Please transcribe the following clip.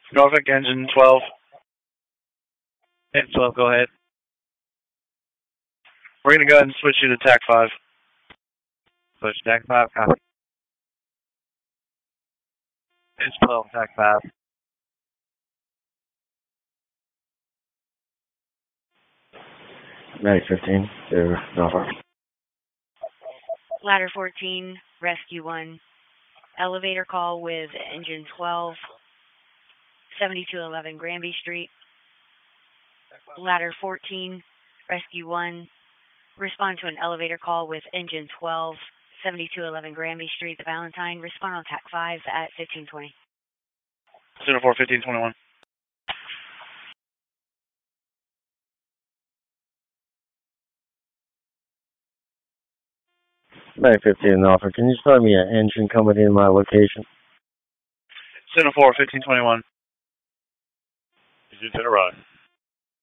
Norfolk engine 12. Engine 12, go ahead. We're going to go ahead and switch you to TAC 5. Switch TAC 5, copy. Engine 12, TAC 5. Medic 15 to Norfolk. Ladder 14, Rescue 1. Elevator call with engine 12, 7211 Granby Street. Ladder 14, Rescue 1. Respond to an elevator call with engine 12, 7211 Granby Street, the Valentine. Respond on TAC 5 at 1520. Center 4, 1521. Medic 15 Norfolk. Can you start me an engine coming in my location? Center 4, 1521. Engine 10 arrive.